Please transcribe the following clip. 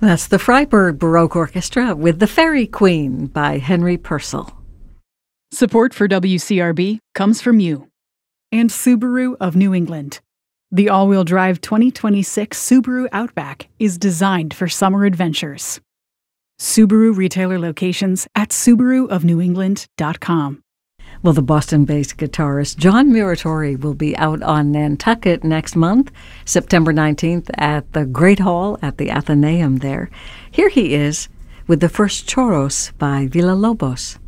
That's the Freiburg Baroque Orchestra with The Fairy Queen by Henry Purcell. Support for WCRB comes from you and Subaru of New England. The all-wheel drive 2026 Subaru Outback is designed for summer adventures. Subaru retailer locations at SubaruofNewEngland.com. Well, the Boston-based guitarist John Muratori will be out on Nantucket next month, September 19th, at the Great Hall at the Athenaeum there. Here he is with the first Choros by Villa-Lobos.